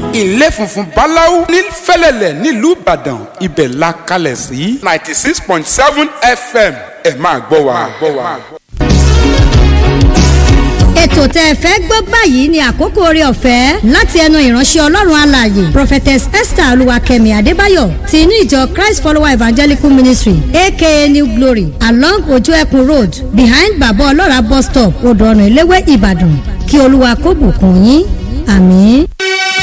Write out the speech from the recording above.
ilé funfun báláú ní fẹ́lẹ́lẹ̀ nílùú ìbàdàn ibẹ̀ la kalẹ̀ sí 96.7 FM ẹ máa gbọ́ wa. ètò tẹ́ ẹ fẹ́ gbọ́ báyìí ni àkókò oore ọ̀fẹ́ láti ẹnu ìránṣẹ́ ọlọ́run alààyè prophetess Esther olúwakẹ́mi adébáyọ̀ ti inú ìjọ Christ Follower Evangelical Ministry aka New Glory along ojú ẹkùn road behind bàbá ọlọ́ra bus stop odò ọ̀nà ìléwé ìbàdàn kí olúwa kó bùkún yín àmín.